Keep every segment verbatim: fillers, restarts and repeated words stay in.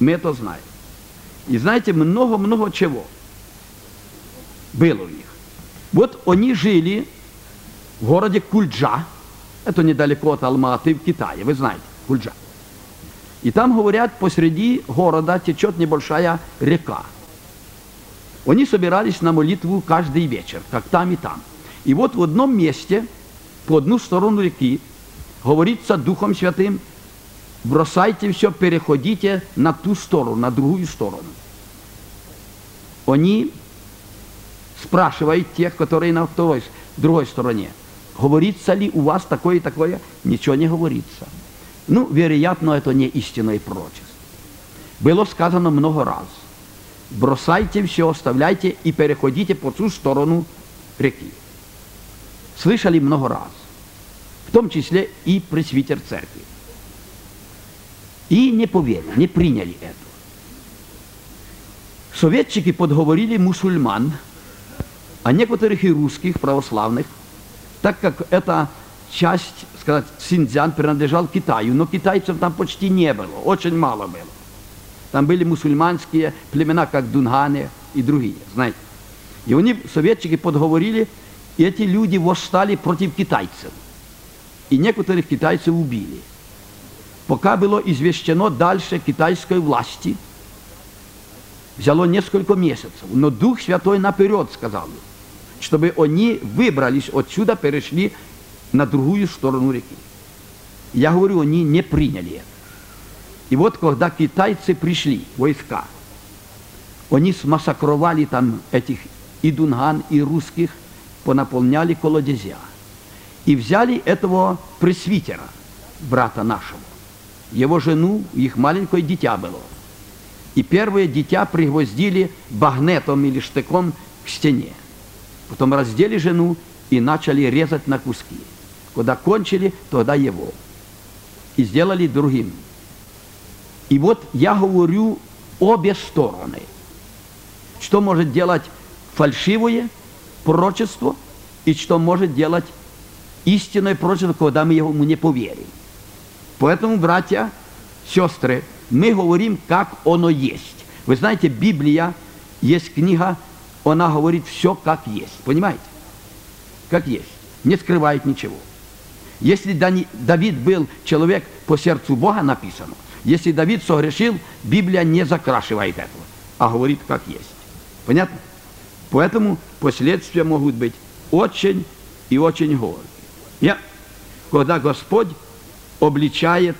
Мы это знаем. И знаете, много-много чего было у них. Вот они жили в городе Кульджа, это недалеко от Алматы, в Китае, вы знаете, Кульджа. И там, говорят, посреди города течет небольшая река. Они собирались на молитву каждый вечер, как там и там. И вот в одном месте, по одну сторону реки, говорится Духом Святым: бросайте все, переходите на ту сторону, на другую сторону. Они спрашивают тех, которые на второй, другой стороне: говорится ли у вас такое и такое? Ничего не говорится. Ну, вероятно, это не истинное пророчество. Было сказано много раз: бросайте все, оставляйте и переходите по ту сторону реки. Слышали много раз, в том числе и пресвитер церкви. И не поверили, не приняли это. Советчики подговорили мусульман, а некоторых и русских православных, так как эта часть, сказать, Синьцзян принадлежал Китаю, но китайцев там почти не было, очень мало было. Там были мусульманские племена, как Дунгане и другие, знаете. И они, советчики, подговорили, и эти люди восстали против китайцев. И некоторых китайцев убили. Пока было извещено дальше китайской власти, взяло несколько месяцев. Но Дух Святой наперед сказал, чтобы они выбрались отсюда, перешли на другую сторону реки. Я говорю, они не приняли это. И вот когда китайцы пришли, войска, они смассакровали там этих и дунган, и русских, понаполняли колодезя. И взяли этого пресвитера, брата нашего, его жену, их маленькое дитя было. И первое дитя пригвоздили багнетом или штыком к стене. Потом раздели жену и начали резать на куски. Когда кончили, тогда его. И сделали другим. И вот я говорю обе стороны. Что может делать фальшивое пророчество и что может делать истинное пророчество, когда мы ему не поверим. Поэтому, братья, сестры, мы говорим, как оно есть. Вы знаете, Библия, есть книга, она говорит все, как есть. Понимаете? Как есть. Не скрывает ничего. Если Давид был человек по сердцу Бога, написано, если Давид согрешил, Библия не закрашивает этого, а говорит, как есть. Понятно? Поэтому последствия могут быть очень и очень горькие. Я, когда Господь обличает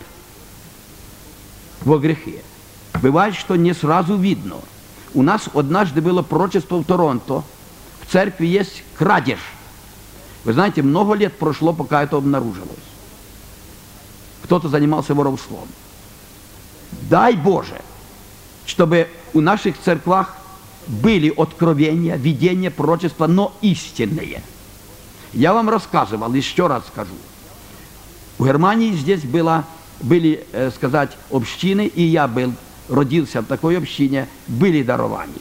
во грехе, бывает, что не сразу видно. У нас однажды было пророчество в Торонто, в церкви есть крадеж. Вы знаете, много лет прошло, пока это обнаружилось. Кто-то занимался воровством. Дай Боже, чтобы у наших церквах были откровения, видения, пророчества, но истинные. Я вам рассказывал, еще раз скажу. В Германии здесь было, были, э, сказать, общины, и я был, родился в такой общине, были дарования.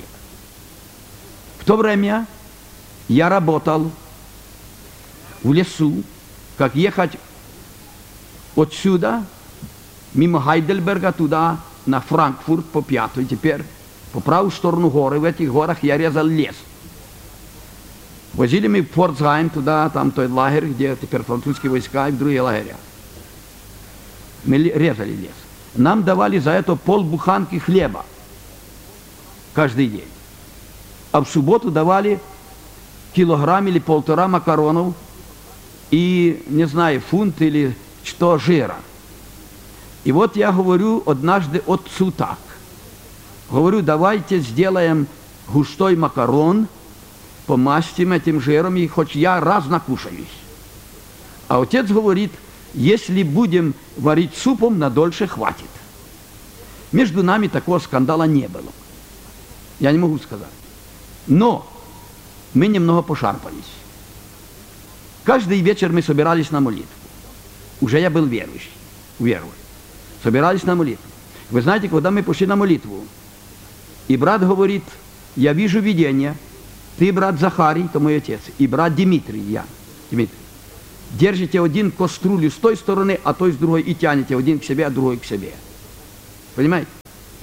В то время я работал в лесу, как ехать отсюда, мимо Хайдельберга, туда, на Франкфурт, по пятой, теперь по правую сторону горы, в этих горах я резал лес. Возили мы в Форцгайм, туда, там тот лагерь, где теперь французские войска и другие лагеря. Мы резали лес. Нам давали за это полбуханки хлеба каждый день. А в субботу давали килограмм или полтора макаронов и, не знаю, фунт или что жира. И вот я говорю однажды отцу так. Говорю, давайте сделаем густой макарон, помастим этим жиром, и хоть я раз накушаюсь. А отец говорит, если будем варить супом, надольше хватит. Между нами такого скандала не было. Я не могу сказать. Но мы немного пошарпались. Каждый вечер мы собирались на молитву. Уже я был верующий, верующий. Собирались на молитву. Вы знаете, когда мы пошли на молитву, и брат говорит, я вижу видение, ты, брат Захарий, это мой отец, и брат Дмитрий, я, Дмитрий, держите один кастрюлю с той стороны, а той с другой, и тянете один к себе, а другой к себе. Понимаете?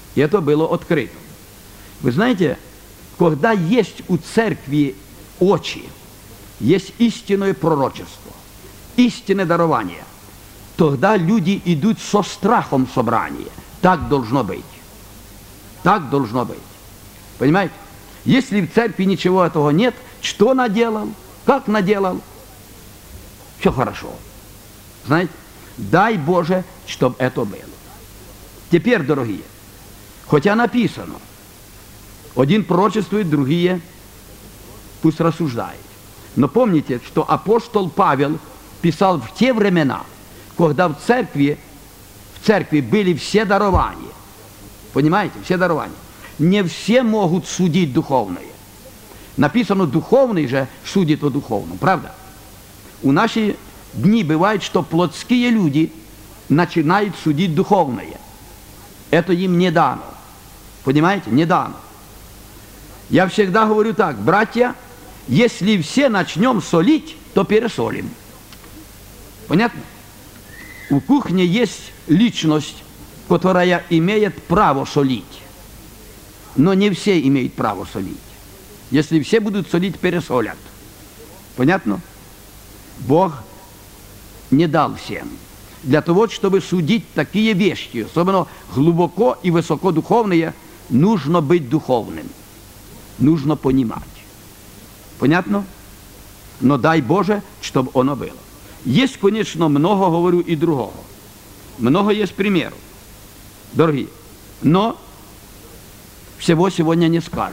И это было открыто. Вы знаете, когда есть у церкви очи, есть истинное пророчество, истинное дарование, тогда люди идут со страхом в собрание. Так должно быть. Так должно быть. Понимаете? Если в церкви ничего этого нет, что наделал, как наделал, все хорошо. Знаете? Дай Боже, чтобы это было. Теперь, дорогие, хотя написано, один пророчествует, другие пусть рассуждают. Но помните, что апостол Павел писал в те времена, когда в церкви, в церкви были все дарования. Понимаете? Все дарования. Не все могут судить духовное. Написано, духовный же судит о духовном. Правда? У наши дни бывает, что плотские люди начинают судить духовное. Это им не дано. Понимаете? Не дано. Я всегда говорю так, братья, если все начнем солить, то пересолим. Понятно? У кухни есть личность, которая имеет право солить. Но не все имеют право солить. Если все будут солить, пересолят. Понятно? Бог не дал всем. Для того, чтобы судить такие вещи, особенно глубоко и высокодуховные, нужно быть духовным. Нужно понимать. Понятно? Но дай Боже, чтобы оно было. Есть, конечно, много, говорю, и другого. Много есть примеров, дорогие. Но всего сегодня не скажешь.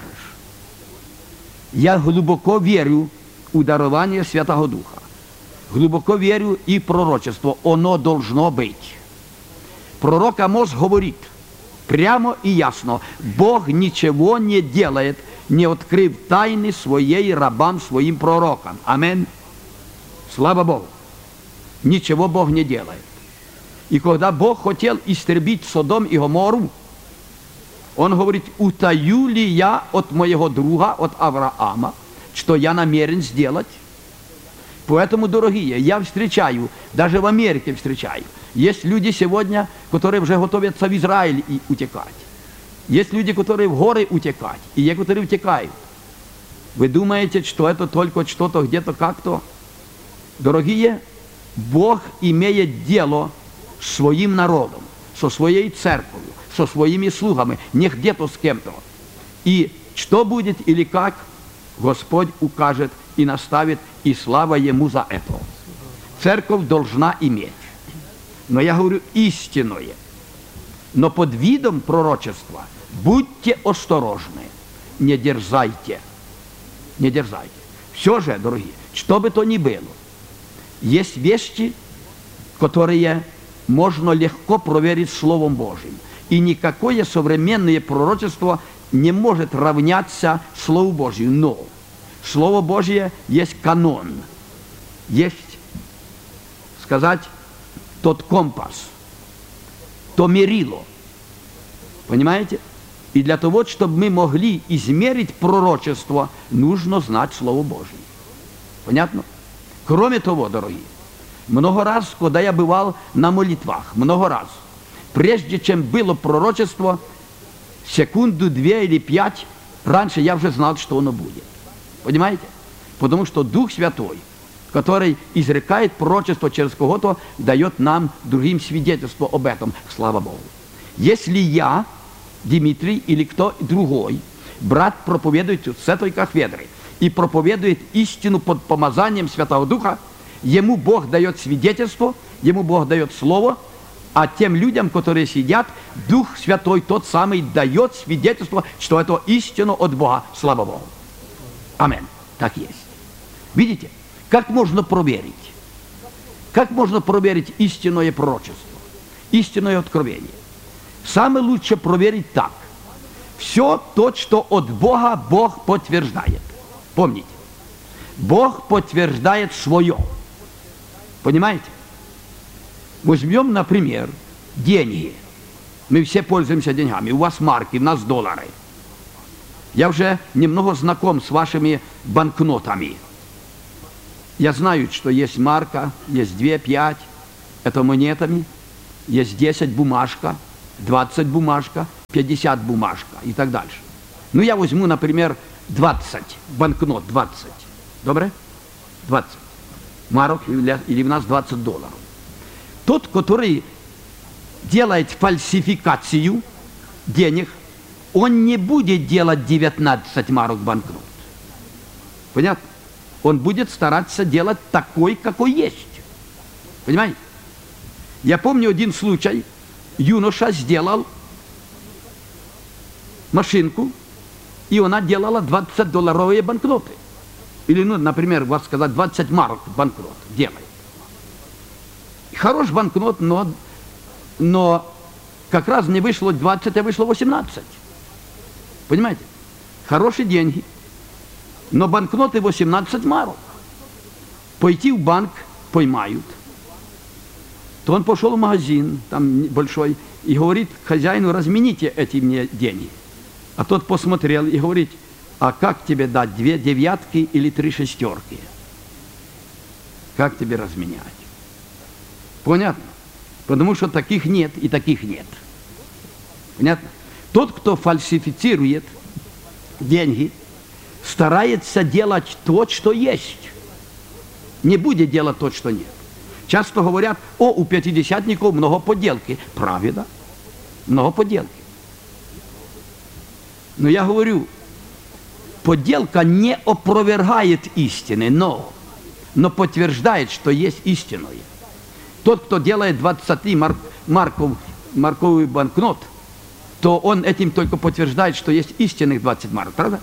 Я глубоко верю в дарование Святого Духа. Глубоко верю и в пророчество. Оно должно быть. Пророк Амос говорит прямо и ясно: Бог ничего не делает, не открыв тайны своей рабам, своим пророкам. Аминь. Слава Богу. Ничего Бог не делает. И когда Бог хотел истребить Содом и Гоморру, Он говорит: утаю ли я от моего друга, от Авраама, что я намерен сделать? Поэтому, дорогие, я встречаю, даже в Америке встречаю, есть люди сегодня, которые уже готовятся в Израиль и утекать. Есть люди, которые в горы утекать, и некоторые утекают. Вы думаете, что это только что-то где-то как-то? Дорогие, Бог имеет дело с своим народом, со своей церковью, со своими слугами, не где-то с кем-то. И что будет или как, Господь укажет и наставит, и слава Ему за это. Церковь должна иметь. Но я говорю истинное. Но под видом пророчества будьте осторожны, не дерзайте. Не дерзайте. Все же, дорогие, что бы то ни было, есть вещи, которые можно легко проверить Словом Божьим. И никакое современное пророчество не может равняться Слову Божьему. Но Слово Божье есть канон, есть, сказать, тот компас, то мерило. Понимаете? И для того, чтобы мы могли измерить пророчество, нужно знать Слово Божье. Понятно? Кроме того, дорогие, много раз, когда я бывал на молитвах, много раз, прежде чем было пророчество, секунду, две или пять, раньше я уже знал, что оно будет. Понимаете? Потому что Дух Святой, который изрекает пророчество через кого-то, дает нам другим свидетельство об этом. Слава Богу. Если я, Дмитрий или кто другой, брат проповедует с этой кафедры и проповедует истину под помазанием Святого Духа, ему Бог дает свидетельство, ему Бог дает слово, а тем людям, которые сидят, Дух Святой тот самый дает свидетельство, что это истина от Бога. Слава Богу. Аминь. Так есть. Видите, как можно проверить? Как можно проверить истинное пророчество, истинное откровение? Самое лучшее проверить так. Все то, что от Бога, Бог подтверждает. Помните, Бог подтверждает свое. Понимаете? Возьмем, например, деньги. Мы все пользуемся деньгами. У вас марки, у нас доллары. Я уже немного знаком с вашими банкнотами. Я знаю, что есть марка, есть две, пять. Это монетами. Есть десять бумажка, двадцать бумажка, пятьдесят бумажка и так дальше. Ну, я возьму, например, двадцать, банкнот двадцать. Добре? двадцать марок, или, или у нас двадцать долларов. Тот, который делает фальсификацию денег, он не будет делать девятнадцать марок банкнот. Понятно? Он будет стараться делать такой, какой есть. Понимаете? Я помню один случай, юноша сделал машинку, и она делала двадцать-долларовые банкноты. Или, ну, например, вас сказать, двадцать марок банкнот делает. Хорош банкнот, но, но как раз не вышло двадцать, а вышло восемнадцать. Понимаете? Хорошие деньги, но банкноты восемнадцать марок. Пойти в банк поймают. То он пошел в магазин, там большой, и говорит хозяину: размените эти мне деньги. А тот посмотрел и говорит: а как тебе дать, две девятки или три шестерки? Как тебе разменять? Понятно? Потому что таких нет и таких нет. Понятно? Тот, кто фальсифицирует деньги, старается делать то, что есть. Не будет делать то, что нет. Часто говорят: о, у пятидесятников много подделки. Правда, много подделки. Но я говорю, подделка не опровергает истины, но, но подтверждает, что есть истинное. Тот, кто делает двадцать марк, марков, марковый банкнот, то он этим только подтверждает, что есть истинных двадцать марок, правда?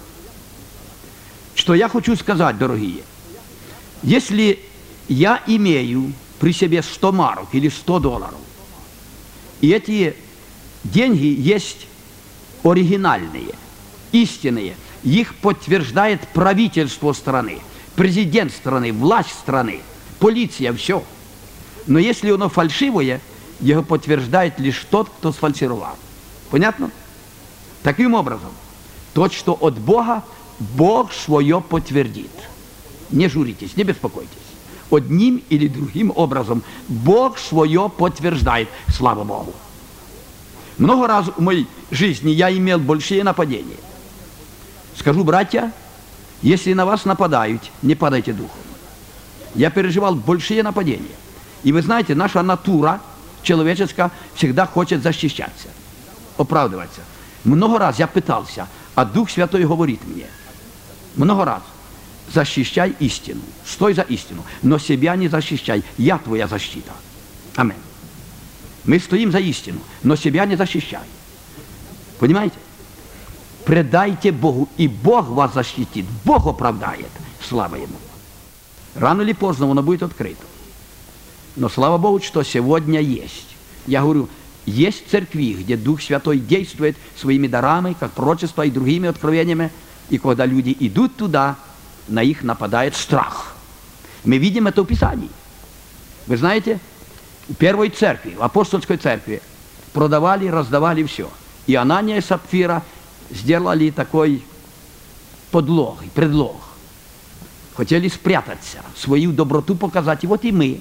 Что я хочу сказать, дорогие, если я имею при себе сто марок или сто долларов, и эти деньги есть оригинальные, истинные, их подтверждает правительство страны, президент страны, власть страны, полиция, все. Но если оно фальшивое, его подтверждает лишь тот, кто сфальсировал. Понятно? Таким образом, то, что от Бога, Бог свое подтвердит. Не журитесь, не беспокойтесь. Одним или другим образом Бог свое подтверждает. Слава Богу. Много раз в моей жизни я имел большие нападения. Скажу, братья, если на вас нападают, не падайте духом. Я переживал большие нападения. И вы знаете, наша натура человеческая всегда хочет защищаться, оправдываться. Много раз я пытался, а Дух Святой говорит мне, много раз: защищай истину, стой за истину, но себя не защищай, я твоя защита. Аминь. Мы стоим за истину, но себя не защищай. Понимаете? Предайте Богу, и Бог вас защитит, Бог оправдает. Слава Ему. Рано или поздно оно будет открыто. Но слава Богу, что сегодня есть. Я говорю, есть церкви, где Дух Святой действует своими дарами, как пророчество и другими откровениями, и когда люди идут туда, на их нападает страх. Мы видим это в Писании. Вы знаете, в первой церкви, в апостольской церкви, продавали, раздавали все. И Анания и Сапфира сделали такой подлог, предлог. Хотели спрятаться, свою доброту показать. И вот и мы.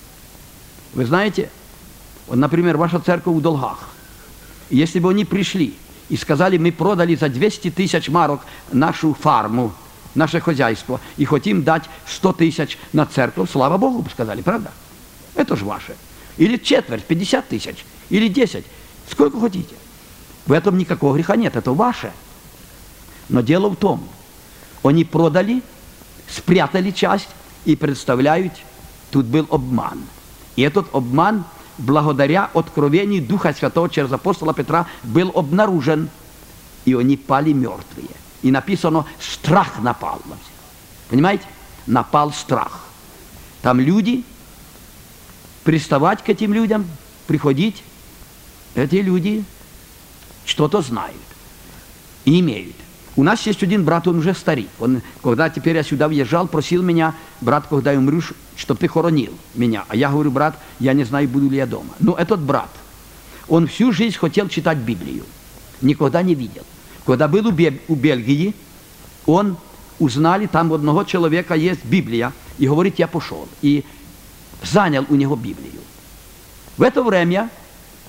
Вы знаете, вот, например, ваша церковь в долгах. И если бы они пришли и сказали: мы продали за двести тысяч марок нашу фарму, наше хозяйство, и хотим дать сто тысяч на церковь, слава Богу, сказали, правда? Это же ваше. Или четверть, пятьдесят тысяч, или десять, сколько хотите. В этом никакого греха нет, это ваше. Но дело в том, они продали, спрятали часть и представляют, тут был обман. И этот обман, благодаря откровению Духа Святого через апостола Петра, был обнаружен, и они пали мертвые. И написано, страх напал на всех. Понимаете? Напал страх. Там люди, приставать к этим людям, приходить, эти люди что-то знают и имеют. У нас есть один брат, он уже старик. Он, когда теперь я сюда въезжал, просил меня: брат, когда я умру, чтобы ты хоронил меня. А я говорю: брат, я не знаю, буду ли я дома. Но этот брат, он всю жизнь хотел читать Библию. Никогда не видел. Когда был у, Бе- у Бельгии, он узнали, там у одного человека есть Библия. И говорит: я пошел. И занял у него Библию. В это время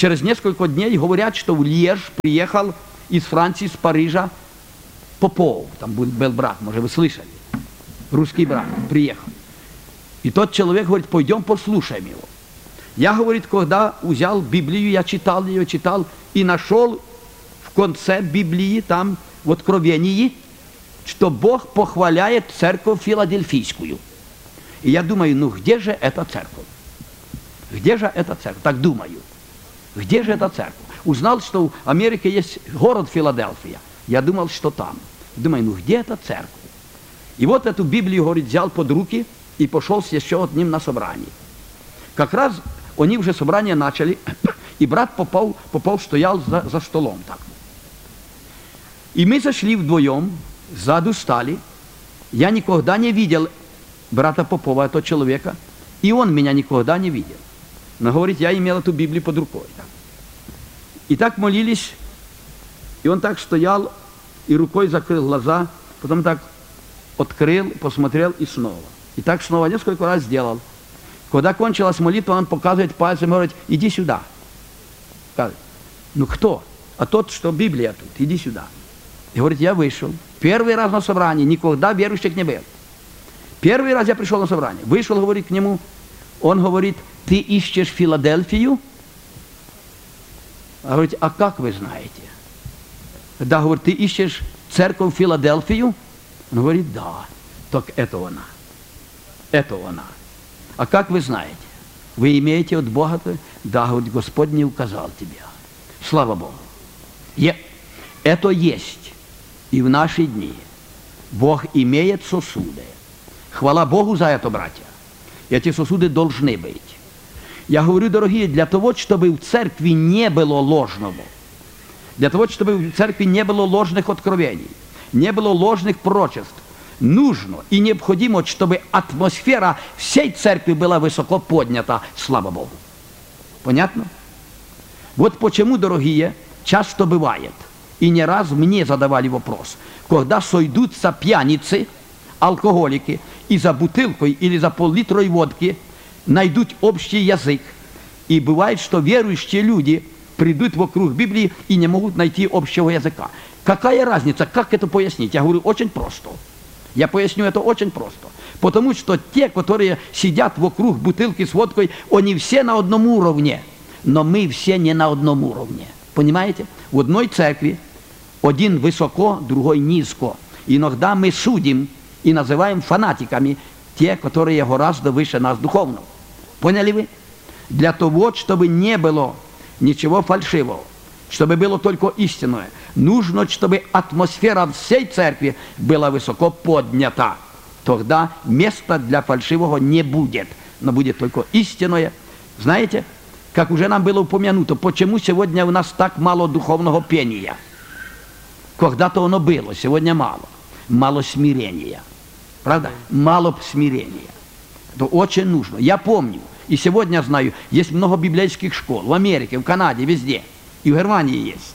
через несколько дней говорят, что в Льеж приехал из Франции, из Парижа Попов. Там был, был брат, может, вы слышали. Русский брат приехал. И тот человек говорит, пойдем послушаем его. Я, говорит, когда взял Библию, я читал ее, читал, и нашел в конце Библии, там в Откровении, что Бог похваляет церковь филадельфийскую. И я думаю, ну где же эта церковь? Где же эта церковь? Так думаю. Где же эта церковь? Узнал, что в Америке есть город Филадельфия. Я думал, что там. Думаю, ну где эта церковь? И вот эту Библию, говорит, взял под руки и пошел с еще одним на собрание. Как раз они уже собрание начали, и брат Попов, Попов стоял за, за столом так. И мы зашли вдвоем, сзаду стали. Я никогда не видел брата Попова, этого человека, и он меня никогда не видел. Но, говорит, я имел эту Библию под рукой. Так. И так молились, и он так стоял, и рукой закрыл глаза, потом так открыл, посмотрел и снова. И так снова несколько раз сделал. Когда кончилась молитва, он показывает пальцем и говорит, иди сюда. Говорит, ну кто? А тот, что Библия тут, иди сюда. И говорит, я вышел. Первый раз на собрании, никогда верующих не был. Первый раз я пришел на собрание. Вышел, говорит, к нему. Он говорит, ты ищешь Филадельфию? А говорит, а как вы знаете? Да, говорит, ты ищешь церковь Филадельфию? Он говорит, да. Так это она. Это она. А как вы знаете? Вы имеете от Бога? Да, говорит, Господь не указал тебя. Слава Богу. Е- это есть и в наши дни. Бог имеет сосуды. Хвала Богу за это, братья. Эти сосуды должны быть. Я говорю, дорогие, для того, чтобы в церкви не было ложного, для того, чтобы в церкви не было ложных откровений, не было ложных пророчеств, нужно и необходимо, чтобы атмосфера всей церкви была высоко поднята, слава Богу. Понятно? Вот почему, дорогие, часто бывает, и не раз мне задавали вопрос, когда сойдутся пьяницы, алкоголики, и за бутылкой или за пол-литрой водки найдут общий язык. И бывает, что верующие люди придут вокруг Библии и не могут найти общего языка. Какая разница? Как это пояснить? Я говорю, очень просто. Я поясню это очень просто. Потому что те, которые сидят вокруг бутылки с водкой, они все на одном уровне. Но мы все не на одном уровне. Понимаете? В одной церкви один высоко, другой низко. Иногда мы судим и называем фанатиками те, которые гораздо выше нас духовно. Поняли вы? Для того, чтобы не было ничего фальшивого, чтобы было только истинное, нужно, чтобы атмосфера всей церкви была высоко поднята. Тогда места для фальшивого не будет, но будет только истинное. Знаете, как уже нам было упомянуто, почему сегодня у нас так мало духовного пения? Когда-то оно было, сегодня мало. Мало смирения. Правда? Мало смирения. Это очень нужно. Я помню, и сегодня знаю, есть много библейских школ в Америке, в Канаде, везде. И в Германии есть.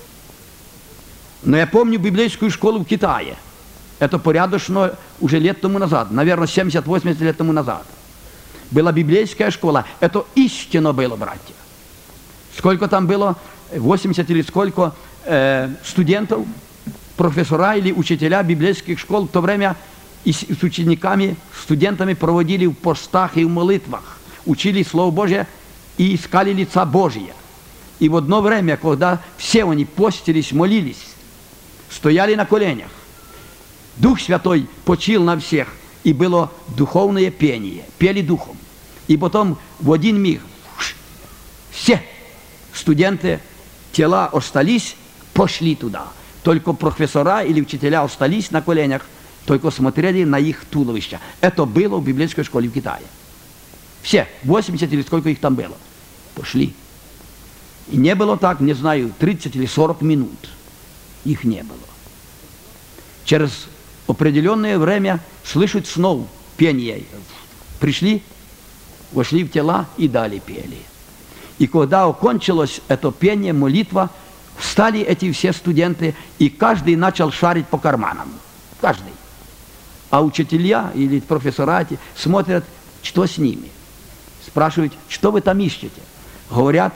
Но я помню библейскую школу в Китае. Это порядочно уже лет тому назад, наверное, семьдесят-восемьдесят лет тому назад. Была библейская школа. Это истинно было, братья. Сколько там было? восемьдесят или сколько э, студентов, профессора или учителя библейских школ в то время и с, с учениками, студентами проводили в постах и в молитвах, учили Слово Божие и искали лица Божия. И в одно время, когда все они постились, молились, стояли на коленях, Дух Святой почил на всех, и было духовное пение, пели духом. И потом в один миг все студенты, тела остались, пошли туда. Только профессора или учителя остались на коленях, только смотрели на их туловища. Это было в библейской школе в Китае. Все, восемьдесят или сколько их там было, пошли. И не было так, не знаю, тридцать или сорок минут. Их не было. Через определенное время слышат снова пение. Пришли, вошли в тела и дали пели. И когда окончилось это пение, молитва, встали эти все студенты, и каждый начал шарить по карманам. Каждый. А учителя или профессора смотрят, что с ними. Спрашивают, что вы там ищете? Говорят,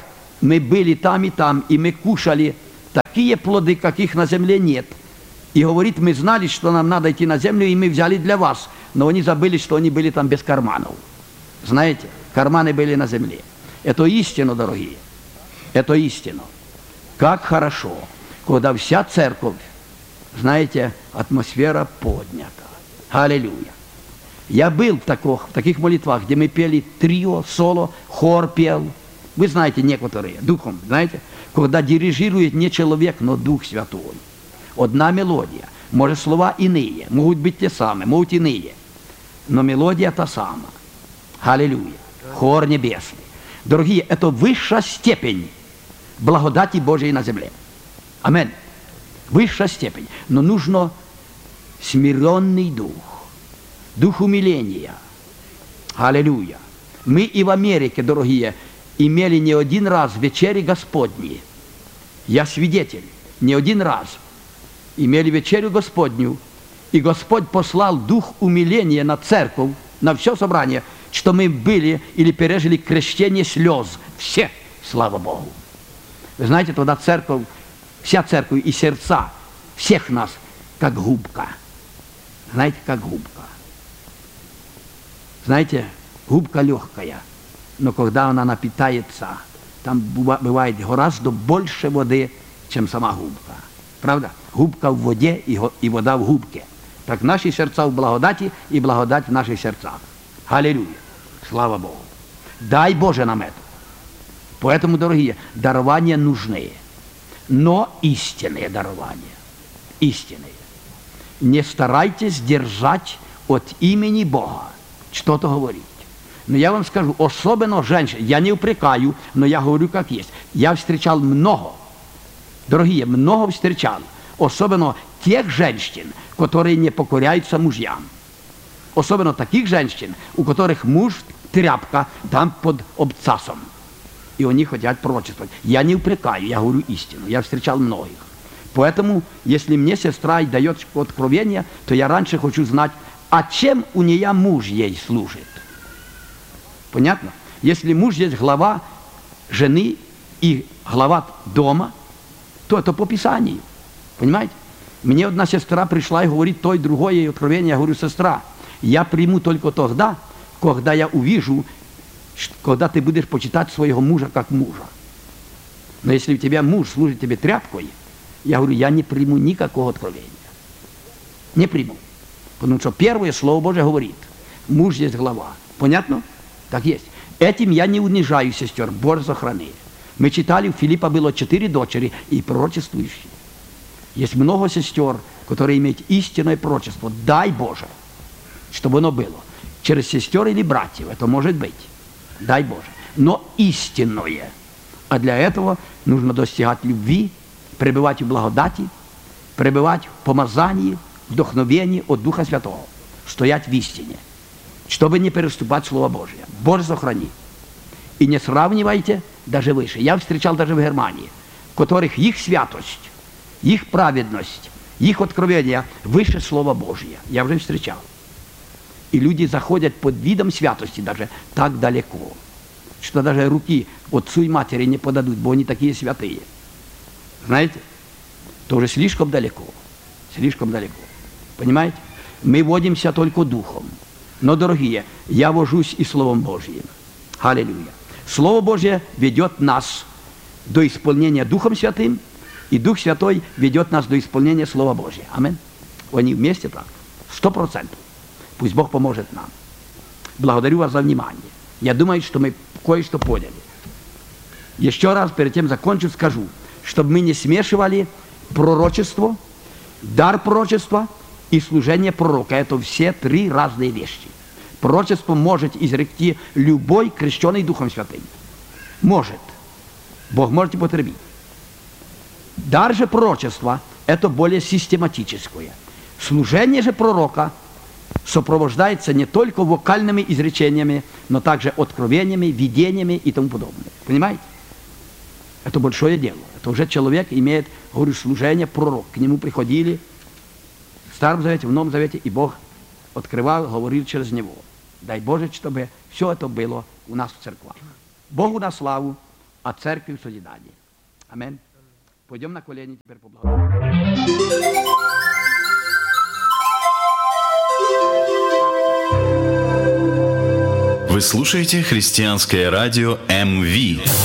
мы были там и там, и мы кушали такие плоды, каких на земле нет. И говорит, мы знали, что нам надо идти на землю, и мы взяли для вас. Но они забыли, что они были там без карманов. Знаете, карманы были на земле. Это истина, дорогие. Это истина. Как хорошо, когда вся церковь, знаете, атмосфера поднята. Аллилуйя. Я был в, таких, в таких молитвах, где мы пели трио, соло, хор пел. Вы знаете некоторые, духом, знаете, когда дирижирует не человек, но Дух Святой. Одна мелодия. Может, слова иные, могут быть те самые, могут иные. Но мелодия та самая. Аллилуйя. Хор небесный. Дорогие, это высшая степень благодати Божией на земле. Аминь. Высшая степень. Но нужно смиренный дух. Дух умиления. Аллилуйя. Мы и в Америке, дорогие, имели не один раз вечери Господни. Я свидетель. Не один раз. Имели вечерю Господню. И Господь послал дух умиления на церковь, на все собрание, что мы были или пережили крещение слез. Все, слава Богу. Вы знаете, тогда церковь, вся церковь и сердца всех нас, как губка. Знаете, как губка. Знаете, губка легкая, но когда она напитается, там бывает гораздо больше воды, чем сама губка. Правда? Губка в воде и вода в губке. Так наши сердца в благодати и благодать в наших сердцах. Аллилуйя. Слава Богу. Дай Боже нам это. Поэтому, дорогие, дарования нужны. Но истинные дарования. Истинные. Не старайтесь держать от имени Бога что-то говорить. Но я вам скажу, особенно женщин, я не упрекаю, но я говорю как есть. Я встречал много, дорогие, много встречал. Особенно тех женщин, которые не покоряются мужьям. Особенно таких женщин, у которых муж тряпка там под обцасом. И они хотят пророчествовать. Я не упрекаю, я говорю истину. Я встречал многих. Поэтому, если мне сестра дает откровение, то я раньше хочу знать, а чем у нее муж ей служит. Понятно? Если муж есть глава жены и глава дома, то это по Писанию. Понимаете? Мне одна сестра пришла и говорит то и другое ей откровение. Я говорю, сестра, я приму только тогда, когда я увижу, когда ты будешь почитать своего мужа как мужа. Но если у тебя муж служит тебе тряпкой, я говорю, я не приму никакого откровения. Не приму. Потому что первое Слово Божие говорит, муж есть глава. Понятно? Так есть. Этим я не унижаю сестер, Боже сохрани. Мы читали, у Филиппа было четыре дочери и пророчествующие. Есть много сестер, которые имеют истинное пророчество. Дай Боже, чтобы оно было. Через сестер или братьев это может быть. Дай Боже. Но истинное. А для этого нужно достигать любви, пребывать в благодати, пребывать в помазании, вдохновении от Духа Святого. Стоять в истине. Чтобы не переступать Слово Божие. Боже сохрани. И не сравнивайте даже выше. Я встречал даже в Германии, в которых их святость, их праведность, их откровение выше Слова Божия. Я уже встречал. И люди заходят под видом святости даже так далеко, что даже руки отцу и матери не подадут, бо они такие святые. Знаете? Тоже слишком далеко. Слишком далеко. Понимаете? Мы водимся только духом. Но, дорогие, я вожусь и Словом Божьим. Аллилуйя. Слово Божье ведет нас до исполнения Духом Святым, и Дух Святой ведет нас до исполнения Слова Божьего. Аминь. Они вместе так. Сто процентов. Пусть Бог поможет нам. Благодарю вас за внимание. Я думаю, что мы кое-что поняли. Еще раз перед тем закончу, скажу, чтобы мы не смешивали пророчество, дар пророчества и служение пророка. Это все три разные вещи. Пророчество может изректи любой крещенный Духом Святым. Может. Бог может употребить. Дар же пророчества – это более систематическое. Служение же пророка сопровождается не только вокальными изречениями, но также откровениями, видениями и тому подобное. Понимаете? Это большое дело. Это уже человек имеет, говорю, служение пророк. К нему приходили в Старом Завете, в Новом Завете, и Бог открывал, говорил через него. Дай Боже, чтобы все это было у нас в церквах. Богу на славу, а церкви в созидании. Аминь. Пойдем на колени теперь поблагодарим. Вы слушаете христианское радио эм ви.